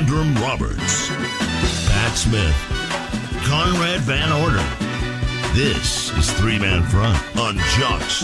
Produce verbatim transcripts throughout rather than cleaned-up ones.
Landrum Roberts, Pat Smith, Conrad Van Order. This is Three Man Front on Jocks.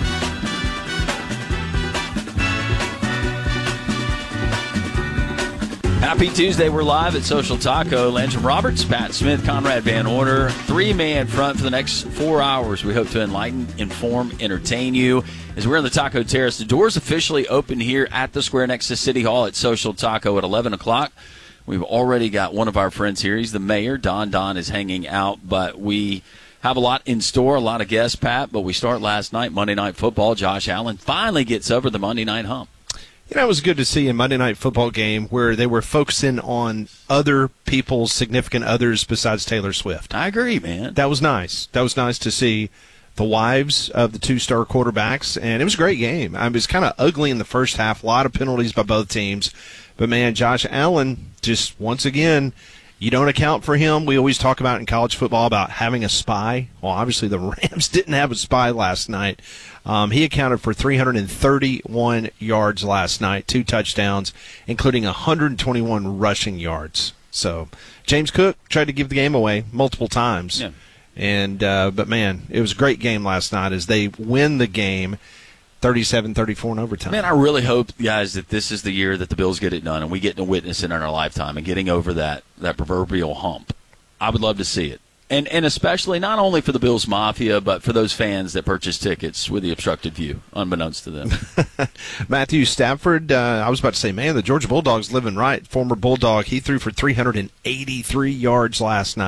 Happy Tuesday. We're live at Social Taco. Landrum Roberts, Pat Smith, Conrad Van Order. Three-man front for the next four hours. We hope to enlighten, inform, entertain you. As we're in the Taco Terrace, the doors officially open here at the square next to City Hall at Social Taco at eleven o'clock. We've already got one of our friends here. He's the mayor. Don Don is hanging out, but we have a lot in store, a lot of guests, Pat. But we start last night, Monday Night Football. Josh Allen finally gets over the Monday night hump. You know, it was good to see a Monday Night Football game where they were focusing on other people's significant others besides Taylor Swift. I agree, man. That was nice. That was nice to see the wives of the two-star quarterbacks, and it was a great game. I mean, it was kind of ugly in the first half, a lot of penalties by both teams. But, man, Josh Allen, just once again, you don't account for him. We always talk about in college football about having a spy. Well, obviously the Rams didn't have a spy last night. Um, he accounted for three hundred thirty-one yards last night, two touchdowns, including one hundred twenty-one rushing yards. So James Cook tried to give the game away multiple times. Yeah. And uh, but, man, it was a great game last night as they win the game thirty-seven thirty-four in overtime. Man, I really hope, guys, that this is the year that the Bills get it done and we get to witness it in our lifetime and getting over that, that proverbial hump. I would love to see it. And and especially not only for the Bills Mafia, but for those fans that purchase tickets with the obstructed view, unbeknownst to them. Matthew Stafford, uh, I was about to say, man, the Georgia Bulldogs living right. Former Bulldog, he threw for three hundred eighty-three yards last night.